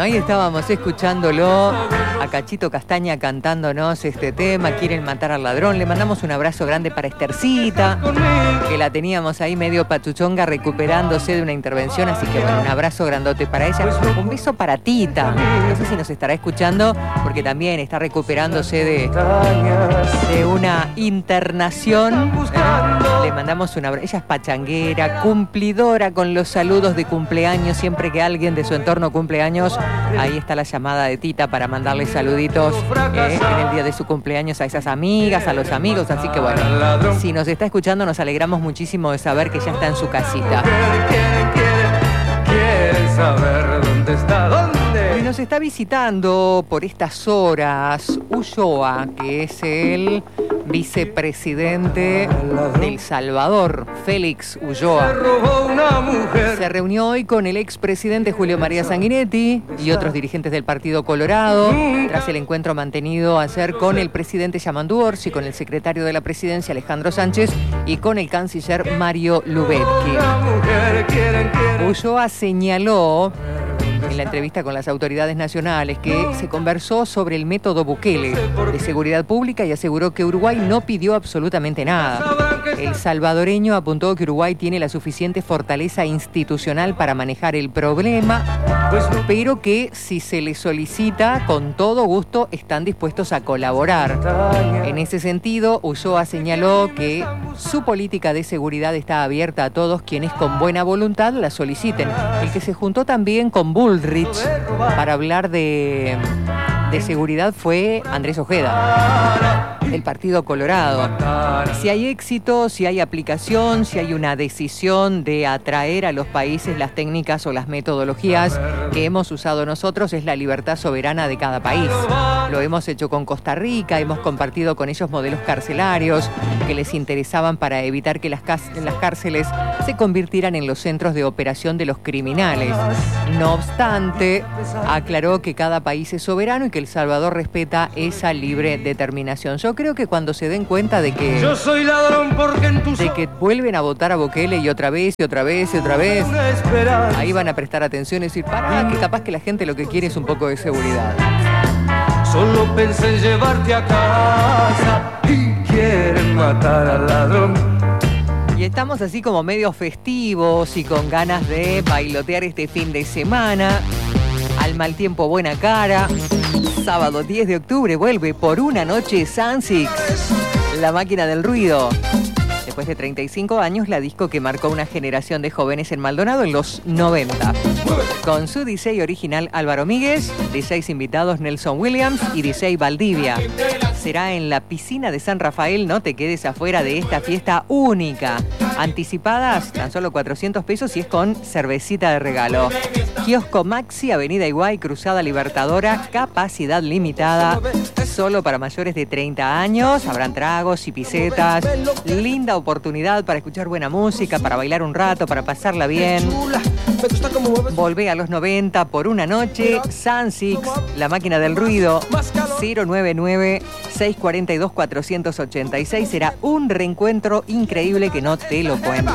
Ahí estábamos escuchándolo a Cachito Castaña cantándonos este tema, Quieren matar al ladrón. Le mandamos un abrazo grande para Estercita, que la teníamos ahí medio pachuchonga recuperándose de una intervención, así que bueno, un abrazo grandote para ella. Un beso para Tita, no sé si nos estará escuchando, porque también está recuperándose de una internación. Le mandamos un abrazo. Ella es pachanguera, cumplidora con los saludos de cumpleaños. Siempre que alguien de su entorno cumple años, ahí está la llamada de Tita para mandarle saluditos en el día de su cumpleaños a esas amigas, a los amigos. Así que bueno, si nos está escuchando, nos alegramos muchísimo de saber que ya está en su casita. Quieren saber dónde está, dónde. Y nos está visitando por estas horas Ulloa, que es el vicepresidente de El Salvador, Félix Ulloa. Se reunió hoy con el expresidente Julio María Sanguinetti y otros dirigentes del Partido Colorado, tras el encuentro mantenido ayer con el presidente Yamandu Orsi, con el secretario de la presidencia Alejandro Sánchez y con el canciller Mario Lubetki. Ulloa señaló en la entrevista con las autoridades nacionales que se conversó sobre el método Bukele de seguridad pública y aseguró que Uruguay no pidió absolutamente nada. El salvadoreño apuntó que Uruguay tiene la suficiente fortaleza institucional para manejar el problema, pero que si se le solicita, con todo gusto están dispuestos a colaborar. En ese sentido, Ulloa señaló que su política de seguridad está abierta a todos quienes con buena voluntad la soliciten. El que se juntó también con Bullrich para hablar de seguridad fue Andrés Ojeda, del Partido Colorado. Si hay éxito, si hay aplicación, si hay una decisión de atraer a los países las técnicas o las metodologías que hemos usado nosotros, es la libertad soberana de cada país. Lo hemos hecho con Costa Rica, hemos compartido con ellos modelos carcelarios que les interesaban para evitar que las cárceles se convirtieran en los centros de operación de los criminales. No obstante, aclaró que cada país es soberano y que El Salvador respeta esa libre determinación. Yo creo que cuando se den cuenta de que Yo soy ladrón porque en tu de que vuelven a votar a Bukele y otra vez y otra vez y otra vez, ahí van a prestar atención y decir, pará, que capaz que la gente lo que quiere es un poco de seguridad. Solo pensé en llevarte a casa y quieren matar al ladrón. Y estamos así como medio festivos y con ganas de bailotear este fin de semana. Al mal tiempo, buena cara. Sábado 10 de octubre vuelve por una noche Sansix, la máquina del ruido. Después de 35 años, la disco que marcó una generación de jóvenes en Maldonado en los 90. Con su DJ original Álvaro Míguez, DJs invitados Nelson Williams y DJ Valdivia. Será en la piscina de San Rafael, no te quedes afuera de esta fiesta única. Anticipadas, tan solo 400 pesos y es con cervecita de regalo. Kiosco Maxi, Avenida Iguay, Cruzada Libertadora, capacidad limitada, solo para mayores de 30 años. Habrán tragos y pisetas. Linda oportunidad para escuchar buena música, para bailar un rato, para pasarla bien. Volvé a los 90 por una noche. Sansix, la máquina del ruido. 099-642-486. Será un reencuentro increíble que no te lo cuento.